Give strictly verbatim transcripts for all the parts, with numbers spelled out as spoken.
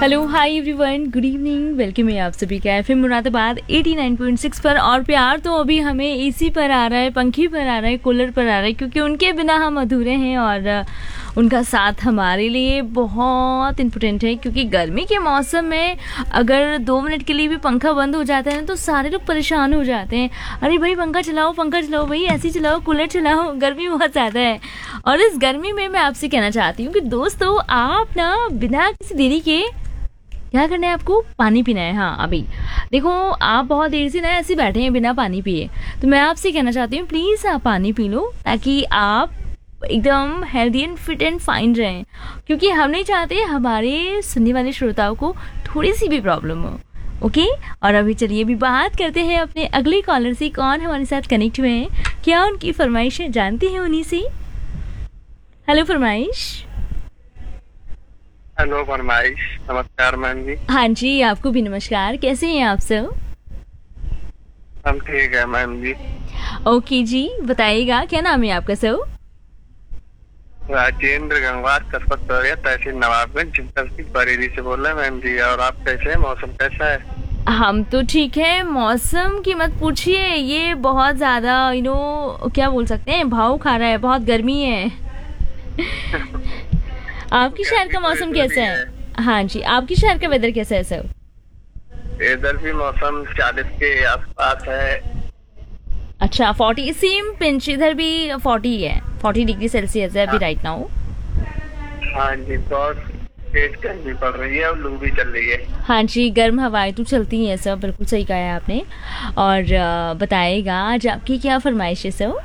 Hello hi everyone, good evening, welcome है आप सभी का FM Moradabad eighty nine point six पर। और प्यार तो अभी हमें एसी पर आ रहा है, पंखी पर आ रहा है, कूलर पर आ रहा है, क्योंकि उनके बिना हम अधूरे हैं और उनका साथ हमारे लिए बहुत इम्पोर्टेंट है। क्योंकि गर्मी के मौसम में अगर दो मिनट के लिए भी पंखा बंद हो जाता है तो सारे लोग परेशान हो जाते हैं। अरे भाई पंखा चलाओ, पंखा चलाओ भाई, ऐसी चलाओ, कूलर चलाओ, गर्मी बहुत ज़्यादा है। और इस गर्मी में मैं आपसे कहना चाहती हूँ कि दोस्तों, आप ना बिना किसी देरी के क्या करना है, आपको पानी पीना है। हाँ, अभी देखो आप बहुत देर से ना ऐसे बैठे हैं बिना पानी पिए, तो मैं आपसे कहना चाहती हूँ प्लीज़ आप पानी पी लो, ताकि आप एकदम healthy and fit and fine रहें। क्योंकि हम नहीं चाहते हमारे सुनने वाले श्रोताओं को थोड़ी सी भी प्रॉब्लम हो। ओके, और अभी चलिए अभी बात करते हैं अपने अगले कॉलर से। कौन हमारे साथ कनेक्ट हुए हैं, क्या उनकी फरमाइशें जानते हैं उन्हीं से। हेलो फरमाइश। हेलो फरमाइश, नमस्कार मैम जी। हाँ जी, आपको भी नमस्कार। कैसे हैं आप सब? हम ठीक है मैम जी। ओके जी, बताइएगा क्या नाम है आपका सब? राजेंद्र गंगवार कसबत दौरिया तहसील नवाबगंज जिंदल बरेली से बोल रहे हैं मैम जी। और आप कैसे हैं, मौसम कैसा है? हम तो ठीक है, मौसम की मत पूछिए, ये बहुत ज़्यादा यू नो क्या बोल सकते हैं, भाव खा रहा है, बहुत गर्मी है। आपकी शहर का मौसम कैसा है? हाँ जी, आपकी शहर का वेदर कैसा है सर? इधर भी मौसम चालीस के आसपास है। अच्छा, फोर्टी सेम पिंच, इधर भी फोर्टी है, फोर्टी डिग्री सेल्सियस है अभी राइट नाउ। हाँ जी, बहुत तेज गर्मी पड़ रही है और लू भी चल रही है। हाँ जी, गर्म हवाएं तो चलती हैं सर, बिल्कुल सही कहा है आपने। और बताइएगा आज आपकी क्या फरमाइश है सर?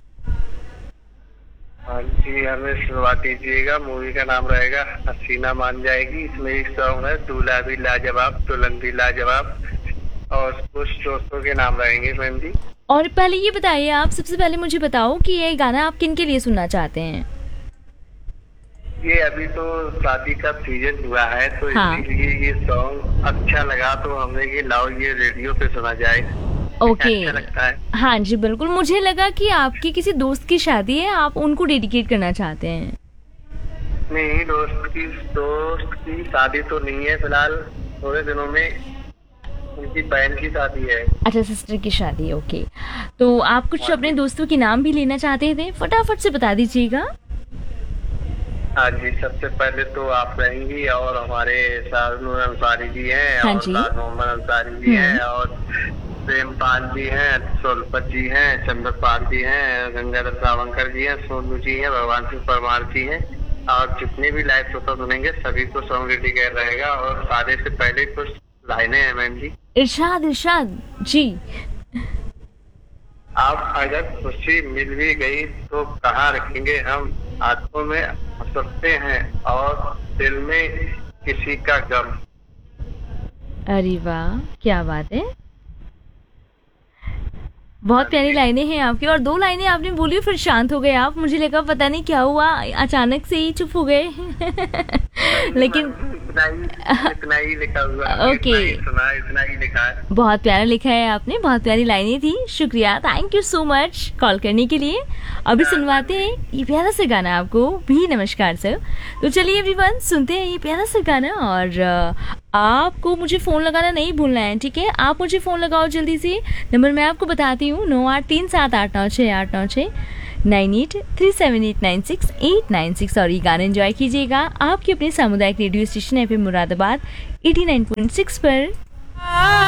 हाँ जी, हमें शुरुआत कीजिएगा। मूवी का नाम रहेगा हसीना मान जाएगी। इसमें एक सॉन्ग है दूल्हा भी लाजवाब दुल्हन भी लाजवाब, और कुछ दोस्तों के नाम रहेंगे मैम जी। और पहले ये बताइए, आप सबसे पहले मुझे बताओ कि ये गाना आप किन के लिए सुनना चाहते हैं? ये अभी तो शादी का सीजन हुआ है, तो हाँ। इसीलिए ये सॉन्ग अच्छा लगा, तो हमने ये लाओ ये रेडियो पे सुना जाए। ओके, अच्छा लगता है। हाँ जी बिल्कुल। मुझे लगा कि आपकी किसी दोस्त की शादी है, आप उनको डेडिकेट करना चाहते हैं। नहीं, दोस्त की दोस्त की शादी तो नहीं है फिलहाल, थोड़े दिनों में उनकी बहन की शादी है। अच्छा, सिस्टर की शादी, ओके। तो आप कुछ अपने दोस्तों के नाम भी लेना चाहते थे, फटाफट से बता दीजिएगा। हाँ जी, सबसे पहले तो आप रहेंगी, और हमारे शाहरुख अंसारी जी हैं, हाँ और जी। लाल मोहम्मद अंसारी जी हैं, और प्रेमपाल जी हैं, सोलपत जी हैं, चंद्रपाल जी हैं, गंगाधर सावंकर जी हैं, सोनू जी हैं, भगवान सिंह परमार जी हैं, और जितने भी लाइव श्रोता सुनेंगे सभी को सॉन्ग रेडी कर रहेगा। और शादी से पहले कुछ लाइनें हैं मैम जी। इरशाद इरशाद जी। आप अगर खुशी मिल भी गई तो कहाँ रखेंगे हम, आंखों में हंसते हैं और दिल में किसी का गम। अरे वाह, क्या बात है, बहुत प्यारी लाइनें हैं आपकी। और दो लाइनें आपने बोली फिर शांत हो गए आप, मुझे लगा पता नहीं क्या हुआ, अचानक से ही चुप हो गए। लेकिन इतना ही इतना ही लिखा हुआ है, ओके। इतना ही सुना, इतना ही लिखा है। बहुत प्यारा लिखा है आपने, बहुत प्यारी लाइनें थी, शुक्रिया, thank you so much call करने के लिए। अभी सुनवाते हैं ये प्यारा सा गाना आपको भी। नमस्कार सर। तो चलिए एवरीवन, सुनते हैं ये प्यारा सा गाना। और आपको मुझे फ़ोन लगाना नहीं भूलना है, ठीक है? आप मुझे फ़ोन लगाओ जल्दी से। नंबर मैं आपको बताती हूँ, नौ आठ तीन सात आठ नौ छः आठ नौ छः, nine eight three seven eight nine six eight nine six. और ये गाना एंजॉय कीजिएगा आपके अपने सामुदायिक radio station FM Moradabad eighty nine point six पर।